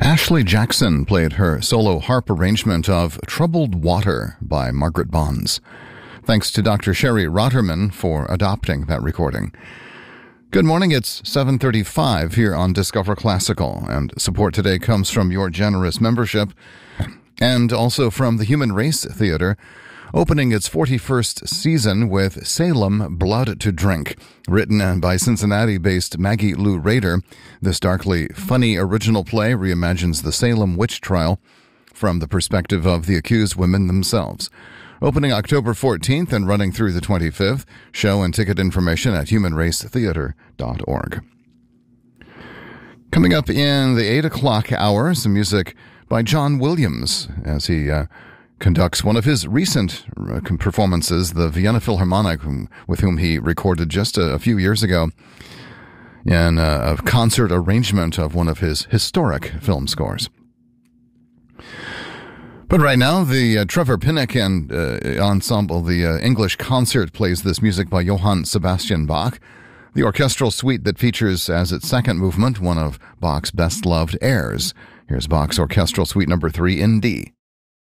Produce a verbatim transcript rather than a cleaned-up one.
Ashley Jackson played her solo harp arrangement of Troubled Water by Margaret Bonds. Thanks to Doctor Sherry Rotterman for adopting that recording. Good morning, it's seven thirty-five here on Discover Classical, and support today comes from your generous membership and also from the Human Race Theater, opening its forty-first season with Salem, Blood to Drink. Written by Cincinnati-based Maggie Lou Rader, this darkly funny original play reimagines the Salem witch trial from the perspective of the accused women themselves. Opening October fourteenth and running through the twenty-fifth. Show and ticket information at human race theater dot org. Coming up in the eight o'clock hour, some music by John Williams as he uh, conducts one of his recent performances, the Vienna Philharmonic, with whom he recorded just a, a few years ago in a, a concert arrangement of one of his historic film scores. But right now, the uh, Trevor Pinnock and uh, ensemble, the uh, English Concert, plays this music by Johann Sebastian Bach, the orchestral suite that features as its second movement one of Bach's best-loved airs. Here's Bach's Orchestral Suite number three in D.